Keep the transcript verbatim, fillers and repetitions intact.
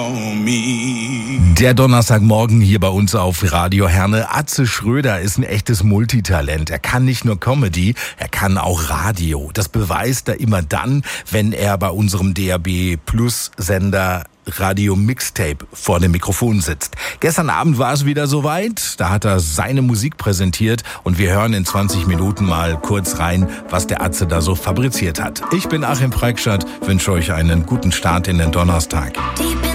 Der Donnerstagmorgen hier bei uns auf Radio Herne. Atze Schröder ist ein echtes Multitalent. Er kann nicht nur Comedy, er kann auch Radio. Das beweist er immer dann, wenn er bei unserem D A B Plus Sender Radio Mixtape vor dem Mikrofon sitzt. Gestern Abend war es wieder soweit. Da hat er seine Musik präsentiert und wir hören in zwanzig Minuten mal kurz rein, was der Atze da so fabriziert hat. Ich bin Achim Preikschat, wünsche euch einen guten Start in den Donnerstag.